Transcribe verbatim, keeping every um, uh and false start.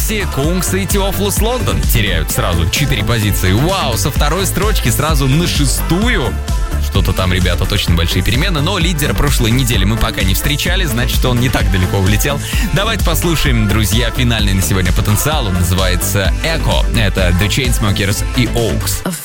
Джесси, Кунгс и Теофлус Лондон теряют сразу четыре позиции. Вау, со второй строчки сразу на шестую. Что-то там, ребята, точно большие перемены, но лидера прошлой недели мы пока не встречали, значит, он не так далеко улетел. Давайте послушаем, друзья, финальный на сегодня потенциал. Он называется «Echo». Это The Chainsmokers и Oaks.